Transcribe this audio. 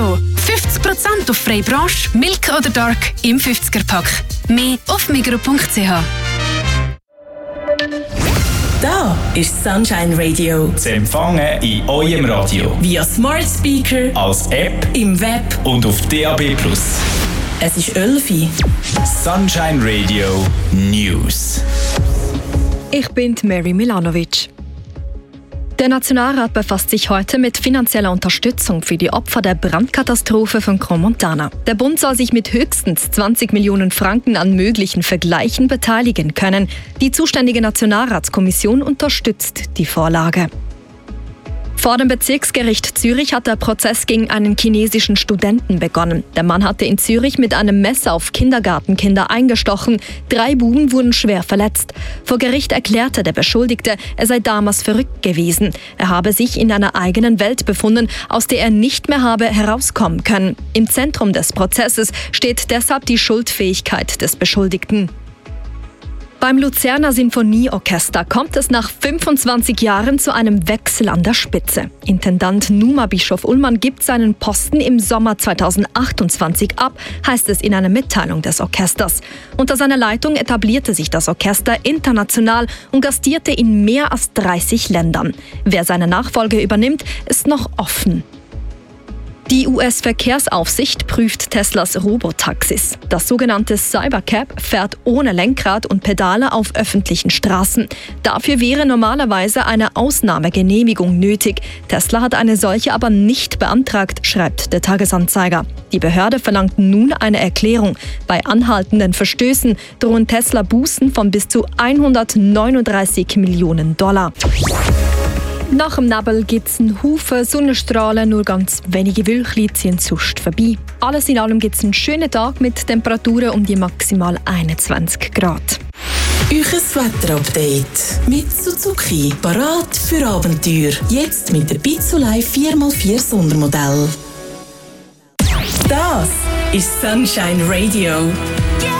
Migros. 50% auf freie Branche, Milk oder Dark im 50er-Pack. Mehr auf migros.ch. Da ist Sunshine Radio. Zu empfangen in eurem Radio. Via Smart Speaker, als App, im Web und auf DAB+. Es ist 11. Sunshine Radio News. Ich bin Mary Milanovic. Der Nationalrat befasst sich heute mit finanzieller Unterstützung für die Opfer der Brandkatastrophe von Crans-Montana. Der Bund soll sich mit höchstens 20 Millionen Franken an möglichen Vergleichen beteiligen können. Die zuständige Nationalratskommission unterstützt die Vorlage. Vor dem Bezirksgericht Zürich hat der Prozess gegen einen chinesischen Studenten begonnen. Der Mann hatte in Zürich mit einem Messer auf Kindergartenkinder eingestochen. 3 Buben wurden schwer verletzt. Vor Gericht erklärte der Beschuldigte, er sei damals verrückt gewesen. Er habe sich in einer eigenen Welt befunden, aus der er nicht mehr habe herauskommen können. Im Zentrum des Prozesses steht deshalb die Schuldfähigkeit des Beschuldigten. Beim Luzerner Sinfonieorchester kommt es nach 25 Jahren zu einem Wechsel an der Spitze. Intendant Numa Bischof-Ullmann gibt seinen Posten im Sommer 2028 ab, heißt es in einer Mitteilung des Orchesters. Unter seiner Leitung etablierte sich das Orchester international und gastierte in mehr als 30 Ländern. Wer seine Nachfolge übernimmt, ist noch offen. Die US-Verkehrsaufsicht prüft Teslas Robotaxis. Das sogenannte Cybercab fährt ohne Lenkrad und Pedale auf öffentlichen Straßen. Dafür wäre normalerweise eine Ausnahmegenehmigung nötig. Tesla hat eine solche aber nicht beantragt, schreibt der Tagesanzeiger. Die Behörde verlangt nun eine Erklärung. Bei anhaltenden Verstößen drohen Tesla Bußen von bis zu $139 Millionen. Nach dem Nebel gibt es einen Haufen Sonnenstrahlen, nur ganz wenige Wölkchen ziehen sonst vorbei. Alles in allem gibt es einen schönen Tag mit Temperaturen um die maximal 21 Grad. Euches Wetterupdate mit Suzuki. Parat für Abenteuer. Jetzt mit der Pizzolei 4x4 Sondermodell. Das ist Sunshine Radio.